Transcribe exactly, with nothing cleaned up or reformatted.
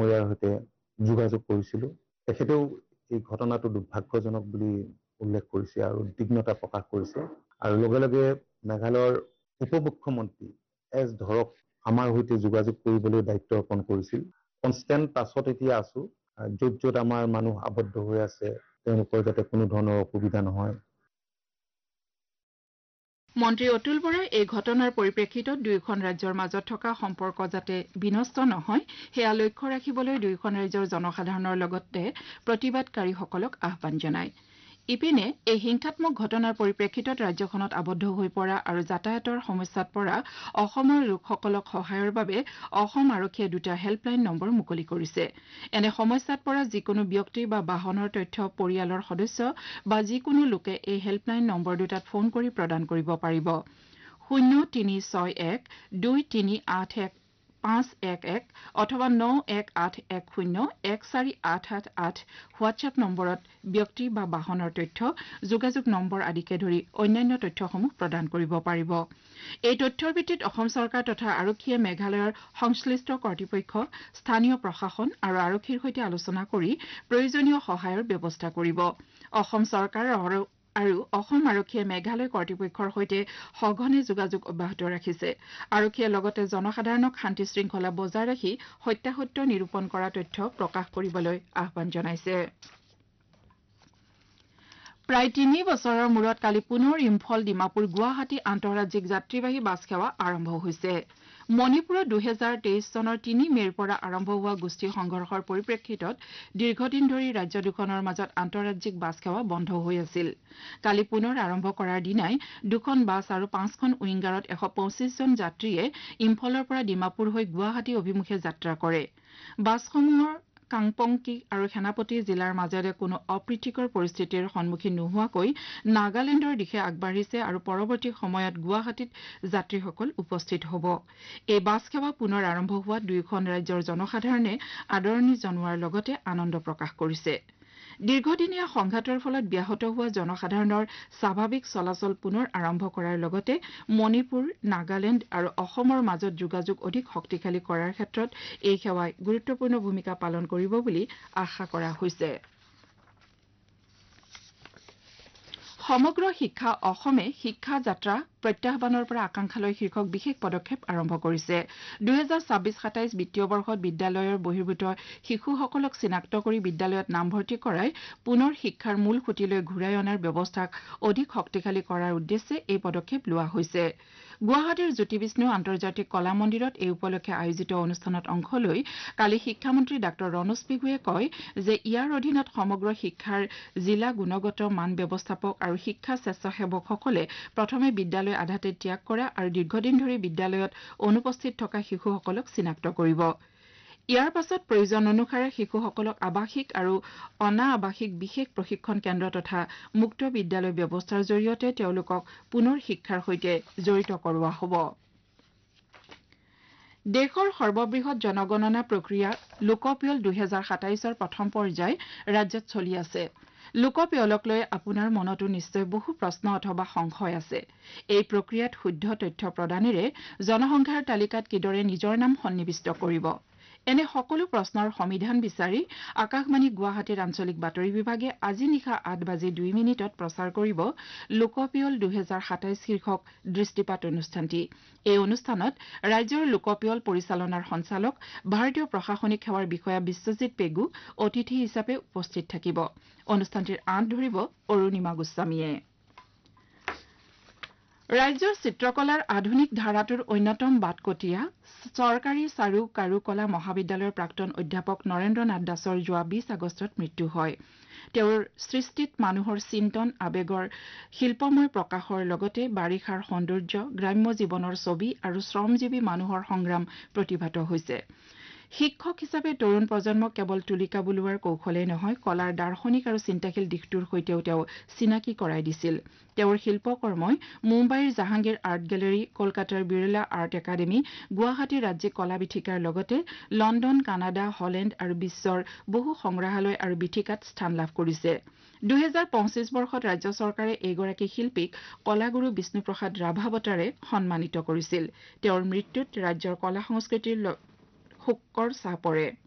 মই ইয়াৰ সৈতে যোগাযোগ কৰিছিলোঁ। তেখেতেও এই ঘটনাটো দুৰ্ভাগ্যজনক বুলি উল্লেখ কৰিছে আৰু উদ্বিগ্নতা প্ৰকাশ কৰিছে আৰু লগে লগে মেঘালয়ৰ উপ মুখ্যমন্ত্ৰী এছ ধৰক আমাৰ সৈতে যোগাযোগ কৰিবলৈ দায়িত্ব অৰ্পণ কৰিছিল। কনষ্টেণ্ট টাচত এতিয়া আছো, য'ত য'ত আমাৰ মানুহ আবদ্ধ হৈ আছে তেওঁলোকৰ যাতে কোনো ধৰণৰ অসুবিধা নহয়। মন্ত্ৰী অতুল বৰাই এই ঘটনাৰ পৰিপ্ৰেক্ষিতত দুয়োখন ৰাজ্যৰ মাজত থকা সম্পৰ্ক যাতে বিনষ্ট নহয় সেয়া লক্ষ্য ৰাখিবলৈ দুয়োখন ৰাজ্যৰ জনসাধাৰণৰ লগতে প্ৰতিবাদকাৰীসকলক আহ্বান জনায়। ইপিনে এই হিংসাত্মক ঘটনাৰ পৰিপ্ৰেক্ষিতত ৰাজ্যখনত আবদ্ধ হৈ পৰা আৰু যাতায়াতৰ সমস্যাত পৰা অসমৰ লোকসকলক সহায়ৰ বাবে অসম আৰক্ষীয়ে দুটা হেল্পলাইন নম্বৰ মুকলি কৰিছে। এনে সমস্যাত পৰা যিকোনো ব্যক্তি বা বাহনৰ তথ্য পৰিয়ালৰ সদস্য বা যিকোনো লোকে এই হেল্পলাইন নম্বৰ দুটাত ফোন কৰি প্ৰদান কৰিব পাৰিব। শূন্য তিনি ছয় এক দুই তিনি আঠ এক পাঁচ এক এক অথবা ন এক আঠ এক শূন্য এক চাৰি আঠ আঠ আঠ হোৱাটছএপ নম্বৰত ব্যক্তি বা বাহনৰ তথ্য, যোগাযোগ নম্বৰ আদিকে ধৰি অন্যান্য তথ্যসমূহ প্ৰদান কৰিব পাৰিব। এই তথ্যৰ ভিত্তিত অসম চৰকাৰ তথা আৰক্ষীয়ে মেঘালয়ৰ সংশ্লিষ্ট কৰ্তৃপক্ষ, স্থানীয় প্ৰশাসন আৰু আৰক্ষীৰ সৈতে আলোচনা কৰি প্ৰয়োজনীয় সহায়ৰ ব্যৱস্থা কৰিব। অসম চৰকাৰ আৰু আৰু অসম আৰক্ষীয়ে মেঘালয় কৰ্তৃপক্ষৰ সৈতে সঘনে যোগাযোগ অব্যাহত ৰাখিছে। আৰক্ষীয়ে লগতে জনসাধাৰণক শান্তি শৃংখলা বজাই ৰাখি সত্যাসত্য নিৰূপণ কৰা তথ্য প্ৰকাশ কৰিবলৈ আহ্বান জনাইছে। প্ৰায় তিনি বছৰৰ মূৰত কালি পুনৰ ইম্ফল ডিমাপুৰ গুৱাহাটী আন্তঃৰাজ্যিক যাত্ৰীবাহী বাছ সেৱা আৰম্ভ হৈছে। মণিপুৰত দুহেজাৰ তেইছ চনৰ তিনি মেৰ পৰা আৰম্ভ হোৱা গোষ্ঠী সংঘৰ্ষৰ পৰিপ্ৰেক্ষিতত দীৰ্ঘদিন ধৰি ৰাজ্য দুখনৰ মাজত আন্তঃৰাজ্যিক বাছ সেৱা বন্ধ হৈ আছিল। কালি পুনৰ আৰম্ভ কৰাৰ দিনাই দুখন বাছ আৰু পাঁচখন উইংগাৰত এশ পঁচিছ জন যাত্ৰীয়ে ইম্ফলৰ পৰা ডিমাপুৰ হৈ গুৱাহাটী অভিমুখে যাত্ৰা কৰে। বাছসমূহৰ কাংপংকি আৰু সেনাপতি জিলাৰ মাজেৰে কোনো অপ্ৰীতিকৰ পৰিস্থিতিৰ সন্মুখীন নোহোৱাকৈ নাগালেণ্ডৰ দিশে আগবাঢ়িছে আৰু পৰৱৰ্তী সময়ত গুৱাহাটীত যাত্ৰীসকল উপস্থিত হ'ব। এই বাছ সেৱা পুনৰ আৰম্ভ হোৱাত দুয়োখন ৰাজ্যৰ জনসাধাৰণে আদৰণি জনোৱাৰ লগতে আনন্দ প্ৰকাশ কৰিছে। দীৰ্ঘদিনীয়া সংঘাতৰ ফলত ব্যাহত হোৱা জনসাধাৰণৰ স্বাভাৱিক চলাচল পুনৰ আৰম্ভ কৰাৰ লগতে মণিপুৰ, নাগালেণ্ড আৰু অসমৰ মাজত যোগাযোগ অধিক শক্তিশালী কৰাৰ ক্ষেত্ৰত এই সেৱাই গুৰুত্বপূৰ্ণ ভূমিকা পালন কৰিব বুলি আশা কৰা হৈছে। সমগ্ৰ শিক্ষা অসমে শিক্ষা যাত্ৰা প্ৰত্যাহ্বানৰ পৰা আকাংক্ষালৈ শীৰ্ষক বিশেষ পদক্ষেপ আৰম্ভ কৰিছে। দুহেজাৰ ছাব্বিছ সাতাইছ বিত্তীয় বৰ্ষত বিদ্যালয়ৰ বহিৰ্ভূত শিশুসকলক চিনাক্ত কৰি বিদ্যালয়ত নামভৰ্তি কৰাই পুনৰ শিক্ষাৰ মূল খুঁটিলৈ ঘূৰাই অনাৰ ব্যৱস্থাক অধিক শক্তিশালী কৰাৰ উদ্দেশ্যে এই পদক্ষেপ লোৱা হৈছে। গুৱাহাটীৰ জ্যোতি বিষ্ণু আন্তৰ্জাতিক কলা মন্দিৰত এই উপলক্ষে আয়োজিত অনুষ্ঠানত অংশ লৈ কালি শিক্ষামন্ত্ৰী ডাঃ ৰণোজ পেগুৱে কয় যে ইয়াৰ অধীনত সমগ্ৰ শিক্ষাৰ জিলা গুণগত মান ব্যৱস্থাপক আৰু শিক্ষা স্বেচ্ছাসেৱকসকলে প্ৰথমে বিদ্যালয় আধাতে ত্যাগ কৰা আৰু দীৰ্ঘদিন ধৰি বিদ্যালয়ত অনুপস্থিত থকা শিশুসকলক চিনাক্ত কৰিব। ইয়াৰ পাছত প্ৰয়োজন অনুসাৰে শিশুসকলক আৱাসিক আৰু অনা আৱাসিক বিশেষ প্ৰশিক্ষণ কেন্দ্ৰ তথা মুক্ত বিদ্যালয় ব্যৱস্থাৰ জৰিয়তে তেওঁলোকক পুনৰ শিক্ষাৰ সৈতে জড়িত কৰোৱা হ'ব। দেশৰ সৰ্ববৃহৎ জনগণনা প্ৰক্ৰিয়া লোকপিয়ল দুহেজাৰ সাতাইছৰ প্ৰথম পৰ্যায় ৰাজ্যত চলি আছে। লোকপিয়লক লৈ আপোনাৰ মনতো নিশ্চয় বহু প্ৰশ্ন অথবা সংশয় আছে। এই প্ৰক্ৰিয়াত শুদ্ধ তথ্য প্ৰদানেৰে জনসংখ্যাৰ তালিকাত কিদৰে নিজৰ নাম সন্নিৱিষ্ট কৰিব? এনে সকলো প্ৰশ্নৰ সমাধান বিচাৰি আকাশবাণী গুৱাহাটীৰ আঞ্চলিক বাতৰি বিভাগে আজি নিশা আঠ বাজি দুই মিনিটত প্ৰচাৰ কৰিব লোকপিয়ল দুহেজাৰ সাতাইছ শীৰ্ষক দৃষ্টিপাত অনুষ্ঠানটি। এই অনুষ্ঠানত ৰাজ্যৰ লোকপিয়ল পৰিচালনাৰ সঞ্চালক ভাৰতীয় প্ৰশাসনিক সেৱাৰ বিষয়া বিশ্বজিৎ পেগু অতিথি হিচাপে উপস্থিত থাকিব। অনুষ্ঠানটিৰ আঁত ধৰিব অৰুণিমা গোস্বামীয়ে। ৰাজ্যৰ চিত্ৰকলাৰ আধুনিক ধাৰাটোৰ অন্যতম বাটকটীয়া চৰকাৰী চাৰু কাৰুকলা মহাবিদ্যালয়ৰ প্ৰাক্তন অধ্যাপক নৰেন্দ্ৰ নাথ দাসৰ যোৱা বিশ আগষ্টত মৃত্যু হয়। তেওঁৰ সৃষ্টিত মানুহৰ চিন্তন আৱেগৰ শিল্পময় প্ৰকাশৰ লগতে বাৰিষাৰ সৌন্দৰ্য, গ্ৰাম্য জীৱনৰ ছবি আৰু শ্ৰমজীৱী মানুহৰ সংগ্ৰাম প্ৰতিভাত হৈছে। শিক্ষক হিচাপে তৰুণ প্ৰজন্মক কেৱল তুলিকা বুলোৱাৰ কৌশলেই নহয়, কলাৰ দাৰ্শনিক আৰু চিন্তাশীল দিশটোৰ সৈতেও তেওঁ চিনাকি কৰাই দিছিল। তেওঁৰ শিল্পকৰ্মই মুম্বাইৰ জাহাংগীৰ আৰ্ট গেলেৰী, কলকাতাৰ বিৰলা আৰ্ট একাডেমী, গুৱাহাটীৰ ৰাজ্যিক কলা বীথিকাৰ লগতে লণ্ডন, কানাডা, হলেণ্ড আৰু বিশ্বৰ বহু সংগ্ৰহালয় আৰু বীথিকাত স্থান লাভ কৰিছে। দুহেজাৰ পঁচিছ বৰ্ষত ৰাজ্য চৰকাৰে এইগৰাকী শিল্পীক কলাগুৰু বিষ্ণুপ্ৰসাদ ৰাভা বঁটাৰে সন্মানিত কৰিছিল। তেওঁৰ মৃত্যুত ৰাজ্যৰ কলা সংস্কৃতিৰ শোকৰ ছাঁ পৰে।